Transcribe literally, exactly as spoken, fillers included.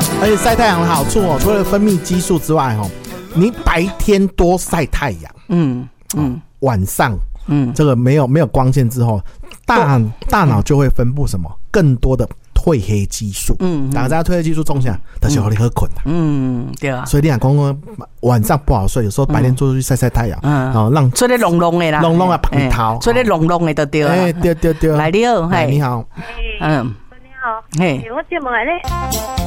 而且晒太阳的好处哦，除了分泌激素之外哦，你白天多晒太阳，嗯嗯，晚上嗯这个没有没有光线之后，大大脑就会分布什么更多的褪黑激素，嗯，大家褪黑激素中下，但是你喝困的，嗯，对啊，所以你讲讲晚上不好睡，有时候白天出去晒晒太阳，嗯，然后让吹得隆隆的啦， 隆隆啊胖头， 吹得隆隆的就对了， 哎，对对对， 来了， 你好， 嗯， 你好，嘿，我进门来咧。